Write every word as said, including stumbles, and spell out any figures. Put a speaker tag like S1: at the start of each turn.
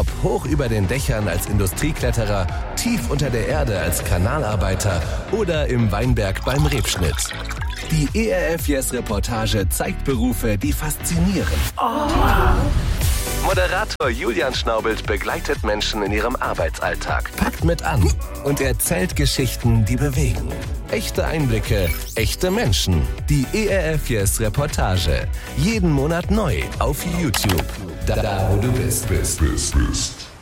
S1: Ob hoch über den Dächern als Industriekletterer, tief unter der Erde als Kanalarbeiter oder im Weinberg beim Rebschnitt. Die E R F Yes-Reportage zeigt Berufe, die faszinieren. Oh. Moderator Julian Schnaubelt begleitet Menschen in ihrem Arbeitsalltag, packt mit an und erzählt Geschichten, die bewegen. Echte Einblicke, echte Menschen. Die E R F Yes-Reportage. Jeden Monat neu auf YouTube. Da, da wo du bist, bist, bist, bist.